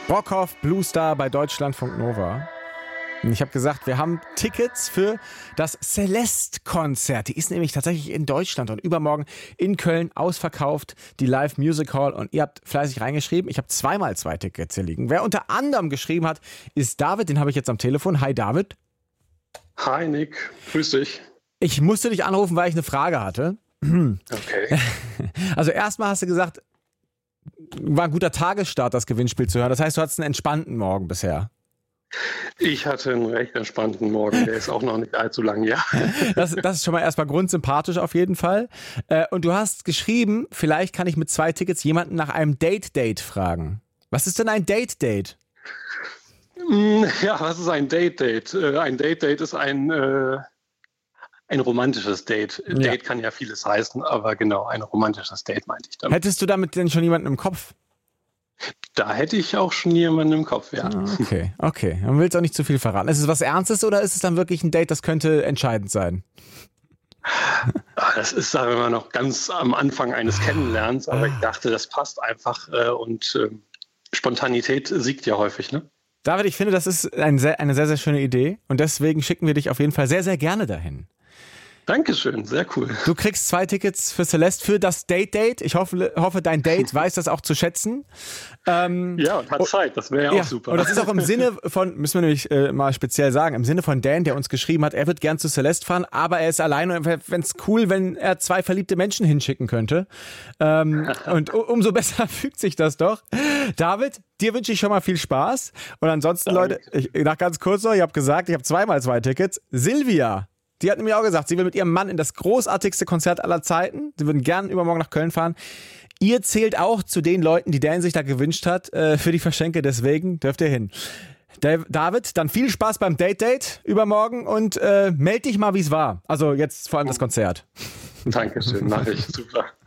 Brockhoff, Blue Star bei Deutschlandfunk Nova. Und ich habe gesagt, wir haben Tickets für das Celeste-Konzert. Die ist nämlich tatsächlich in Deutschland und übermorgen in Köln ausverkauft, die Live Music Hall. Und ihr habt fleißig reingeschrieben. Ich habe zweimal 2 Tickets hier liegen. Wer unter anderem geschrieben hat, ist David. Den habe ich jetzt am Telefon. Hi David. Hi Nick, grüß dich. Ich musste dich anrufen, weil ich eine Frage hatte. Okay. Also erstmal hast du gesagt, war ein guter Tagesstart, das Gewinnspiel zu hören. Das heißt, du hattest einen entspannten Morgen bisher. Ich hatte einen recht entspannten Morgen, der ist auch noch nicht allzu lang, ja. Das ist schon mal erstmal grundsympathisch auf jeden Fall. Und du hast geschrieben, vielleicht kann ich mit 2 Tickets jemanden nach einem Date fragen. Was ist denn ein Date? Ja, was ist ein Date? Ein Date ist ein romantisches Date. Ja. Date kann ja vieles heißen, aber genau, ein romantisches Date meinte ich damit. Hättest du damit denn schon jemanden im Kopf? Da hätte ich auch schon jemanden im Kopf, ja. Okay. Man will es auch nicht zu viel verraten. Ist es was Ernstes oder ist es dann wirklich ein Date, das könnte entscheidend sein? Das ist, sagen wir mal, noch ganz am Anfang eines Kennenlernens, aber ich dachte, das passt einfach und Spontanität siegt ja häufig, ne? David, ich finde, das ist eine sehr, sehr schöne Idee und deswegen schicken wir dich auf jeden Fall sehr, sehr gerne dahin. Dankeschön, sehr cool. Du kriegst 2 Tickets für Celeste für das Date. Ich hoffe, dein Date weiß das auch zu schätzen. Ja, und hat Zeit, das wäre ja auch super. Und das ist auch im Sinne von, müssen wir nämlich mal speziell sagen, im Sinne von Dan, der uns geschrieben hat, er wird gern zu Celeste fahren, aber er ist alleine und wenn es cool, wenn er 2 verliebte Menschen hinschicken könnte. Und umso besser fügt sich das doch. David, dir wünsche ich schon mal viel Spaß. Und ansonsten, Leute, nach ganz kurz noch, ich habe gesagt, ich habe zweimal 2 Tickets. Silvia. Die hat nämlich auch gesagt, sie will mit ihrem Mann in das großartigste Konzert aller Zeiten. Sie würden gern übermorgen nach Köln fahren. Ihr zählt auch zu den Leuten, die Dan sich da gewünscht hat, für die Verschenke. Deswegen dürft ihr hin. David, dann viel Spaß beim Date übermorgen und meld dich mal, wie es war. Also jetzt vor allem das Konzert. Dankeschön, mache ich. Super.